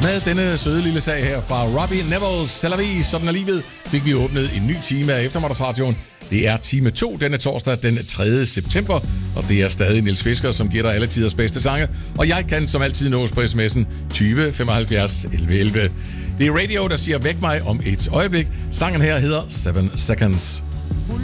Med denne søde lille sag her fra Robbie Neville, Salavi, sådan er livet, fik vi åbnet en ny time af Eftermiddagsradioen. Det er time 2 denne torsdag den 3. september, og det er stadig Niels Fisker, som giver dig alle tiders bedste sange. Og jeg kan som altid nås på sms'en 20 75 11 11. Det er radio, der siger væk mig om et øjeblik. Sangen her hedder 7 Seconds.